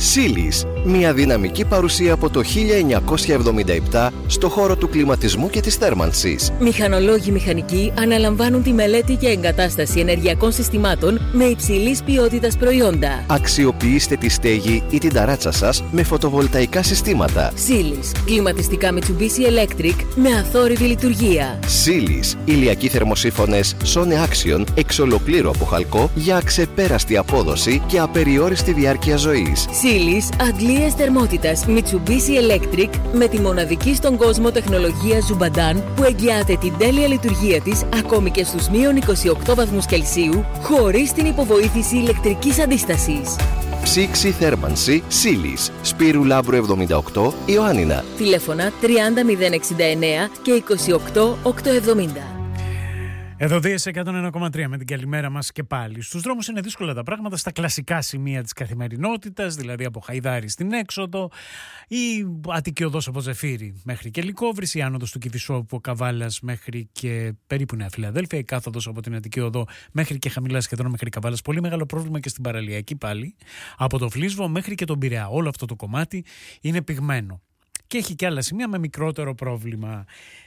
Σίλις, μια δυναμική παρουσία από το 1977 στο χώρο του κλιματισμού και της θέρμανσης. Μηχανολόγοι μηχανικοί αναλαμβάνουν τη μελέτη και εγκατάσταση ενεργειακών συστημάτων με υψηλής ποιότητας προϊόντα. Αξιοποιήστε τη στέγη ή την ταράτσα σας με φωτοβολταϊκά συστήματα. Σίλις, κλιματιστικά Mitsubishi Electric με αθόρυβη λειτουργία. Σίλις, ηλιακοί θερμοσύφωνες Sone Action εξ ολοκλήρου από χαλκό για αξεπέραστη απόδοση και απεριόριστη διάρκεια ζωής. Σίλις, αντλίες θερμότητας Mitsubishi Electric με τη μοναδική στον κόσμο τεχνολογία Zubadan που εγγυάται την τέλεια λειτουργία της ακόμη και στους μείον 28 βαθμούς Κελσίου χωρίς την υποβοήθηση ηλεκτρικής αντίστασης. Ψήξη θέρμανση Σίλις, Σπύρου Λάμπρου 78, Ιωάννινα. Τηλέφωνα 30069 και 28870. Εδώ Δίας 101,3 με την καλημέρα μας και πάλι. Στους δρόμους είναι δύσκολα τα πράγματα στα κλασικά σημεία της καθημερινότητας, δηλαδή από Χαϊδάρη στην έξοδο ή Αττική οδός από Ζεφύρι μέχρι και Λυκόβρηση, η άνοδος του Κηφισού από Καβάλας μέχρι και περίπου Νέα Φιλαδέλφια, η κάθοδος από την Αττική οδό μέχρι και χαμηλά σχεδόν μέχρι Καβάλας. Πολύ μεγάλο πρόβλημα και στην παραλιακή πάλι, από το Φλίσβο μέχρι και τον Πειραιά. Όλο αυτό το κομμάτι είναι πυγμένο. Και έχει και άλλα σημεία με μικρότερο πρόβλημα.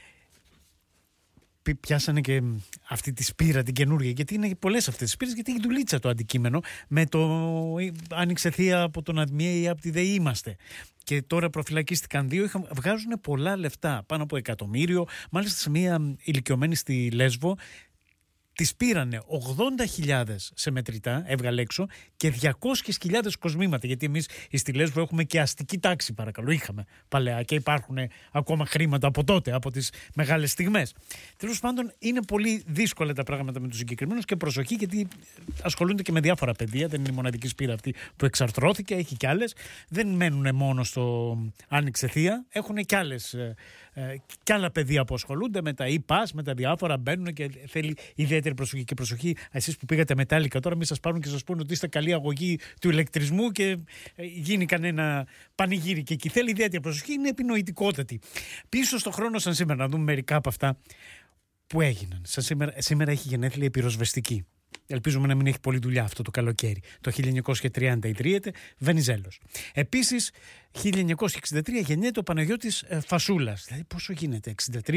Πιάσανε και αυτή τη σπήρα την καινούργια, γιατί είναι πολλές αυτές τις σπήρες, γιατί έχει δουλίτσα το αντικείμενο με το άνοιξε θεία από τον ΑΔΜΙΕ ή από τη ΔΕΗ είμαστε. Και τώρα προφυλακίστηκαν 2, βγάζουν πολλά λεφτά, πάνω από 1.000.000. Μάλιστα σε μια ηλικιωμένη στη Λέσβο τις πήρανε 80.000 σε μετρητά, έβγαλε έξω, και 200.000 κοσμήματα. Γιατί εμείς στη Λέσβο έχουμε και αστική τάξη, παρακαλώ. Είχαμε παλαιά και υπάρχουν ακόμα χρήματα από τότε, από τις μεγάλες στιγμές. Τέλος πάντων, είναι πολύ δύσκολα τα πράγματα με τους συγκεκριμένους και προσοχή, γιατί ασχολούνται και με διάφορα παιδεία. Δεν είναι η μοναδική σπήρα αυτή που εξαρθρώθηκε, έχει κι άλλες. Δεν μένουν μόνο στο άνοιξε θεία, έχουν κι άλλες. Κι άλλα παιδεία που ασχολούνται με τα e-pass, με τα διάφορα, μπαίνουν και θέλει ιδιαίτερη προσοχή. Και προσοχή, εσείς που πήγατε μετάλλικα τώρα, μην σας πάρουν και σας πούνε ότι είστε καλή αγωγή του ηλεκτρισμού και γίνει κανένα πανηγύρι. Και εκεί θέλει ιδιαίτερη προσοχή, είναι επινοητικότατη. Πίσω στο χρόνο, σαν σήμερα, να δούμε μερικά από αυτά που έγιναν. Σήμερα έχει γενέθλια η πυροσβεστική. Ελπίζουμε να μην έχει πολλή δουλειά αυτό το καλοκαίρι. Το 1930 ιδρύεται Βενιζέλος. Επίσης, 1963 γεννιέται ο Παναγιώτης Φασούλας. Δηλαδή, πόσο γίνεται, 63.